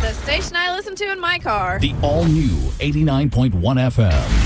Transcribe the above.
The station I listen to in my car. The all-new 89.1 FM.